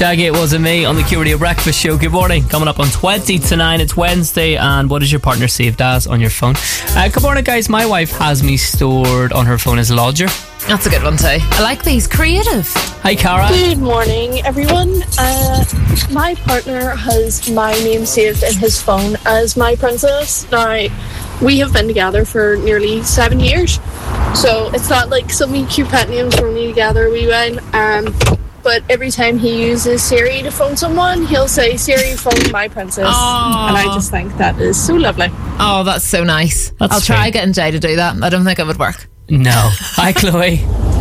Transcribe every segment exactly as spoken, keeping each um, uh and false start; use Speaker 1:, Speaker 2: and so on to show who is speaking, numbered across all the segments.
Speaker 1: Shaggy, It Wasn't Me on the Q Radio Breakfast Show. Good morning. Coming up on twenty to nine, it's Wednesday, and what is your partner saved as on your phone? Uh, good morning, guys. My wife has me stored on her phone as Lodger.
Speaker 2: That's a good one too. I like these. Creative.
Speaker 1: Hi, Cara.
Speaker 3: Good morning, everyone. Uh, my partner has my name saved in his phone as My Princess. Now, we have been together for nearly seven years, so it's not like some wee cute pet names we're only together we went. Um, but every time he uses Siri to phone someone, he'll say, Siri, phone My Princess.
Speaker 2: Aww.
Speaker 3: And I just think that is so lovely.
Speaker 2: Oh, that's so nice.
Speaker 1: That's
Speaker 2: I'll try
Speaker 1: sweet.
Speaker 2: getting Jay to do that. I don't think it would work.
Speaker 1: No. Hi, Chloe.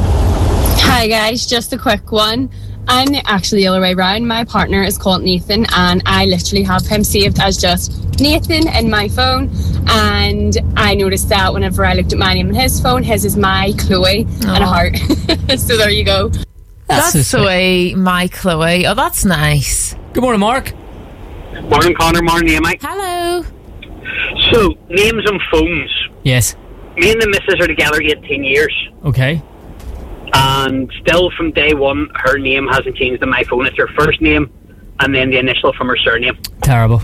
Speaker 4: Hi guys, just a quick one. I'm actually the other way around. My partner is called Nathan, and I literally have him saved as just Nathan in my phone. And I noticed that whenever I looked at my name in his phone, his is My Chloe
Speaker 2: Aww.
Speaker 4: and a heart. So there you go.
Speaker 1: That's,
Speaker 2: That's
Speaker 1: so
Speaker 2: the
Speaker 1: sweet.
Speaker 2: way, My Chloe. Oh, that's nice.
Speaker 1: Good morning, Mark.
Speaker 5: Morning, Connor. Morning, Mike.
Speaker 2: Hello.
Speaker 5: So, names on phones.
Speaker 1: Yes.
Speaker 5: Me and the missus are together eighteen years.
Speaker 1: Okay.
Speaker 5: And still from day one, her name hasn't changed on my phone. It's her first name and then the initial from her surname.
Speaker 1: Terrible.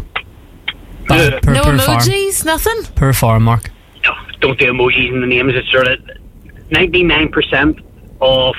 Speaker 1: Bad.
Speaker 5: Yeah.
Speaker 1: Per,
Speaker 2: No
Speaker 1: per farm.
Speaker 2: emojis, nothing?
Speaker 1: Per farm, Mark.
Speaker 5: No, don't do emojis in the names. It's sort of ninety-nine percent of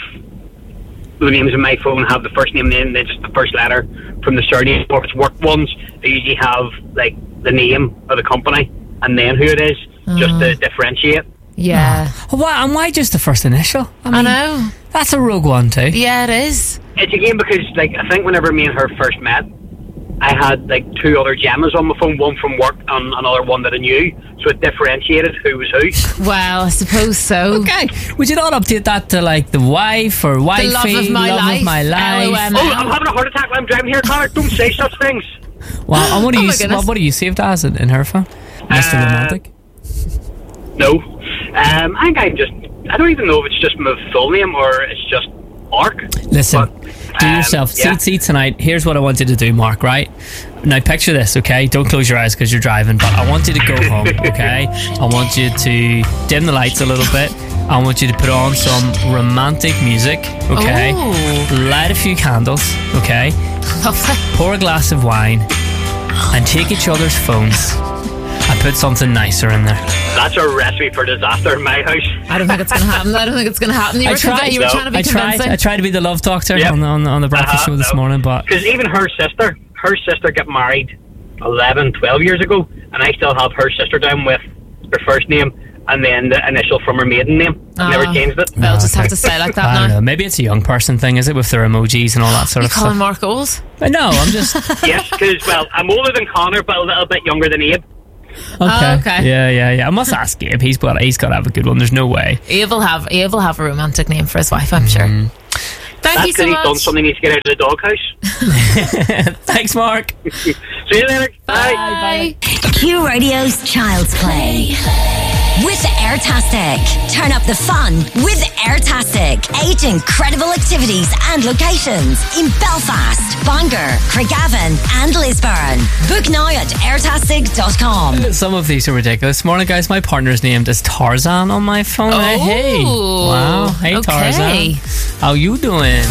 Speaker 5: the names in my phone have the first name and then just the first letter from the surname. Or if it's work ones, they usually have like the name of the company and then who it is, just to differentiate.
Speaker 2: Yeah.
Speaker 1: Oh, why, and why just the first initial? I,
Speaker 2: I
Speaker 1: mean,
Speaker 2: know.
Speaker 1: That's a rogue one, too.
Speaker 2: Yeah, it is.
Speaker 5: It's again because, like, I think whenever me and her first met, I had like two other Gemmas on my phone, one from work and another one that I knew, so it differentiated who was who.
Speaker 2: Well, I suppose so.
Speaker 1: Okay. Would you not update that to, like, the wife or wifey?
Speaker 2: The love of my
Speaker 1: love
Speaker 2: life.
Speaker 1: Of my life.
Speaker 2: L O M.
Speaker 5: Oh, I'm having a heart attack while I'm driving here, Connor. Don't say such things.
Speaker 1: Well, and what are
Speaker 2: Oh
Speaker 1: you?
Speaker 2: my goodness.
Speaker 1: What, what are you saved as in, in her phone? Mister
Speaker 5: Uh,
Speaker 1: Romantic.
Speaker 5: No. Um, I think I'm just, I don't even know if it's just my full name or it's just Mark.
Speaker 1: Listen,
Speaker 5: But,
Speaker 1: do
Speaker 5: um,
Speaker 1: yourself.
Speaker 5: yeah.
Speaker 1: See, see tonight. Here's what I want you to do, Mark. Right now, picture this. Okay, don't close your eyes because you're driving. But I want you to go home. Okay, I want you to dim the lights a little bit. I want you to put on some romantic music. Okay,
Speaker 2: Oh.
Speaker 1: light a few candles. Okay,
Speaker 2: Lovely.
Speaker 1: pour a glass of wine, and take each other's phones and put something nicer in there.
Speaker 5: That's a recipe for disaster in my house.
Speaker 2: I don't think it's going to happen. I don't think it's going to happen. You
Speaker 1: I
Speaker 2: were,
Speaker 1: tried,
Speaker 2: conv- you were
Speaker 5: though.
Speaker 2: trying to be
Speaker 1: I tried.
Speaker 2: convincing.
Speaker 1: I tried to be the love doctor
Speaker 5: Yep.
Speaker 1: on, on on the breakfast
Speaker 5: Uh-huh,
Speaker 1: show this
Speaker 5: no.
Speaker 1: morning, but
Speaker 5: Because even her sister, her sister got married eleven, twelve years ago, and I still have her sister down with her first name and then the initial from her maiden name. I've never
Speaker 2: Ah.
Speaker 5: changed it.
Speaker 2: They'll just
Speaker 1: okay.
Speaker 2: have to say like that
Speaker 1: I don't
Speaker 2: now.
Speaker 1: know. Maybe it's a young person thing, is it, with their emojis and all that sort
Speaker 2: You
Speaker 1: of
Speaker 2: calling
Speaker 1: stuff?
Speaker 2: Mark old?
Speaker 1: Uh, No, I'm just
Speaker 5: Yes, because, well, I'm older than Connor, but a little bit younger than Abe.
Speaker 1: okay.
Speaker 2: Oh, okay.
Speaker 1: Yeah, yeah, yeah. I must ask Gabe. He's got. He's got to have a good one. There's no way.
Speaker 2: Eve will have Eve will have a romantic name for his wife, I'm sure. Thank
Speaker 5: That's
Speaker 2: you so
Speaker 5: because he's done
Speaker 2: much.
Speaker 5: something he needs to get out of the doghouse.
Speaker 1: Thanks, Mark.
Speaker 5: See you later. Bye.
Speaker 2: Bye.
Speaker 6: Q Radio's Child's Play. With Airtastic. Turn up the fun with Airtastic. Eight incredible activities and locations in Belfast, Bangor, Craigavon and Lisburn. Book now at airtastic dot com.
Speaker 1: Some of these are ridiculous. Morning, guys. My partner's named is Tarzan on my phone.
Speaker 2: Oh,
Speaker 1: hey, wow. Hey,
Speaker 2: okay.
Speaker 1: Tarzan. How you doing?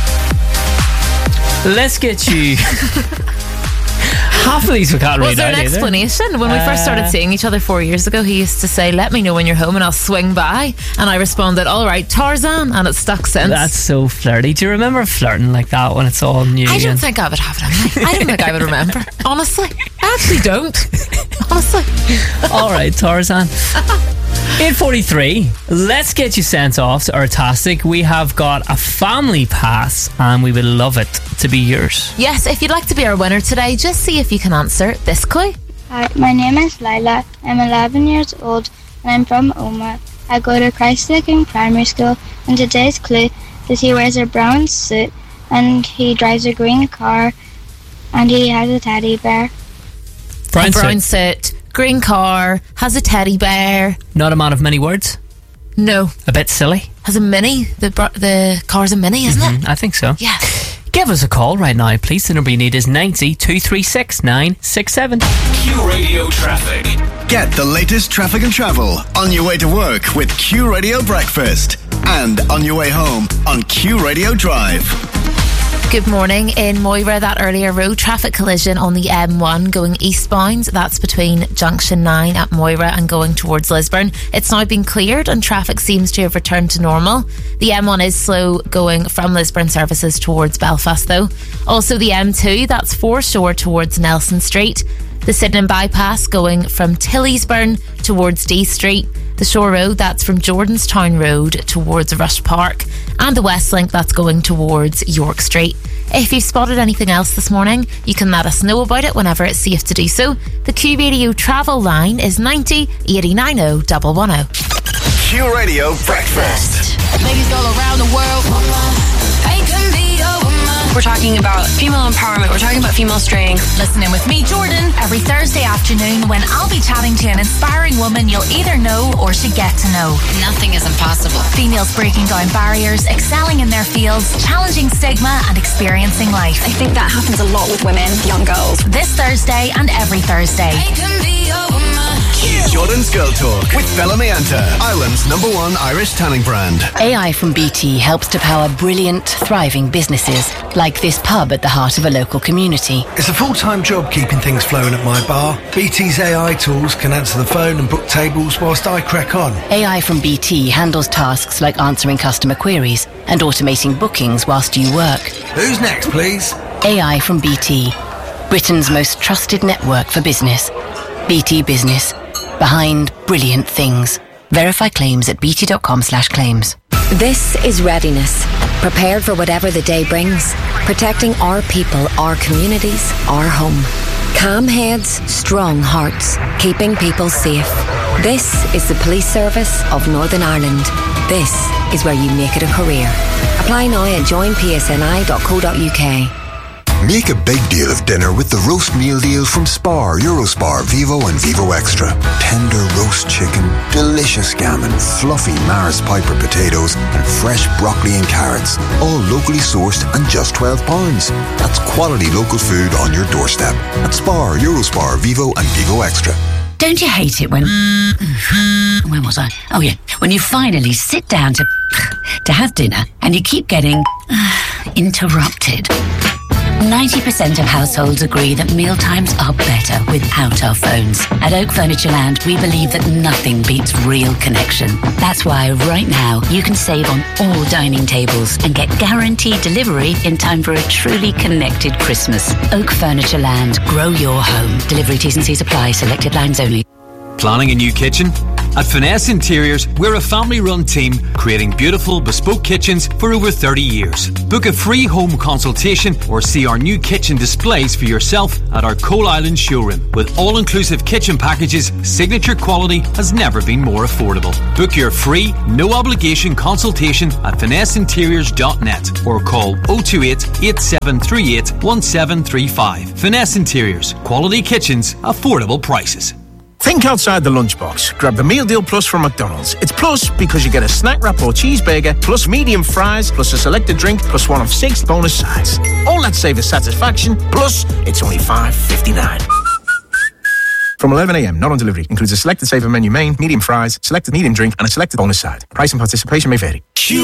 Speaker 1: Let's get you. Half of these we can't
Speaker 2: Was
Speaker 1: read
Speaker 2: there
Speaker 1: out
Speaker 2: an
Speaker 1: either.
Speaker 2: explanation? When we first started
Speaker 1: Uh,
Speaker 2: seeing each other four years ago, he used to say, "Let me know when you're home and I'll swing by." And I responded, "All right, Tarzan," and it's stuck since.
Speaker 1: That's so flirty. Do you remember flirting like that when it's all new?
Speaker 2: I don't
Speaker 1: and-
Speaker 2: think I would have it in me. I don't think I would remember. Honestly. I actually don't. Honestly.
Speaker 1: All right, Tarzan. eight forty-three. Let's get you sent off to Airtastic. We have got a family pass and we would love it to be yours.
Speaker 2: Yes, if you'd like to be our winner today, just see if you can answer this clue.
Speaker 7: Hi, my name is Lila. I'm eleven years old and I'm from Omagh. I go to Christliking Primary School, and today's clue is he wears a brown suit and he drives a green car and he has a teddy bear.
Speaker 1: Brown
Speaker 2: a brown
Speaker 1: suit.
Speaker 2: suit, green car, has a teddy bear.
Speaker 1: Not a man of many words.
Speaker 2: No.
Speaker 1: A bit silly.
Speaker 2: Has a mini. The br- the car's a mini, isn't it?
Speaker 1: Mm, I think so.
Speaker 2: Yeah.
Speaker 1: Give us a call right now, please. The number you need is ninety, two three six, nine six seven.
Speaker 8: Q Radio Traffic.
Speaker 9: Get the latest traffic and travel on your way to work with Q Radio Breakfast and on your way home on Q Radio Drive.
Speaker 2: Good morning. In Moira, that earlier road traffic collision on the M one going eastbound, that's between Junction nine at Moira and going towards Lisburn. It's now been cleared and traffic seems to have returned to normal. The M one is slow going from Lisburn services towards Belfast though. Also the M two, that's foreshore towards Nelson Street. The Sydenham bypass going from Tillysburn towards D Street. The Shore Road, that's from Jordanstown Road towards Rush Park. And the West Link, that's going towards York Street. If you've spotted anything else this morning, you can let us know about it whenever it's safe to do so. The Q Radio travel line is ninety eighty nine oh one one oh.
Speaker 9: Q Radio Breakfast.
Speaker 10: Ladies all around the world, I can be a woman. We're talking about female empowerment. We're talking about female strength.
Speaker 2: Listen in with me, Jordan, every Thursday afternoon when I'll be chatting to an inspiring woman you'll either know or should get to know.
Speaker 10: Nothing is impossible.
Speaker 2: Females breaking down barriers, excelling in their fields, challenging stigma and experiencing life.
Speaker 10: I think that happens a lot with women, young girls.
Speaker 2: This Thursday and every Thursday.
Speaker 10: I can be a woman.
Speaker 9: Jordan's Girl Talk with Bella Mianta, Ireland's number one Irish tanning brand.
Speaker 11: A I from B T helps to power brilliant, thriving businesses like this pub at the heart of a local community.
Speaker 12: It's a full-time job keeping things flowing at my bar. B T's A I tools can answer the phone and book tables whilst I crack on.
Speaker 11: A I from B T handles tasks like answering customer queries and automating bookings whilst you work.
Speaker 12: Who's next, please?
Speaker 11: A I from B T, Britain's most trusted network for business. B T Business, behind brilliant things. Verify claims at bt.com slash claims.
Speaker 6: This is readiness. Prepared for whatever the day brings. Protecting our people, our communities, our home. Calm heads, strong hearts. Keeping people safe. This is the Police Service of Northern Ireland. This is where you make it a career. Apply now at join p s n i dot co dot u k.
Speaker 13: Make a big deal of dinner with the roast meal deal from Spar, Eurospar, Vivo and Vivo Extra. Tender roast chicken, delicious gammon, fluffy Mars Piper potatoes and fresh broccoli and carrots. All locally sourced and just twelve pounds. That's quality local food on your doorstep. At Spar, Eurospar, Vivo and Vivo Extra.
Speaker 14: Don't you hate it when... When was I? Oh yeah, when you finally sit down to to have dinner and you keep getting interrupted. ninety percent of households agree that mealtimes are better without our phones. At Oak Furniture Land, we believe that nothing beats real connection. That's why right now you can save on all dining tables and get guaranteed delivery in time for a truly connected Christmas. Oak Furniture Land, grow your home. Delivery T's and C's apply, selected lines only.
Speaker 15: Planning a new kitchen? At Finesse Interiors, we're a family-run team creating beautiful, bespoke kitchens for over thirty years. Book a free home consultation or see our new kitchen displays for yourself at our Coal Island showroom. With all-inclusive kitchen packages, signature quality has never been more affordable. Book your free, no-obligation consultation at finesse interiors dot net or call oh two eight, eight seven three eight, one seven three five. Finesse Interiors. Quality kitchens, affordable prices.
Speaker 16: Think outside the lunchbox. Grab the Meal Deal Plus from McDonald's. It's plus because you get a snack wrap or cheeseburger, plus medium fries, plus a selected drink, plus one of six bonus sides. All that savers satisfaction, plus it's only five fifty-nine. From eleven a.m, not on delivery. Includes a selected saver menu main, medium fries, selected medium drink, and a selected bonus side. Price and participation may vary.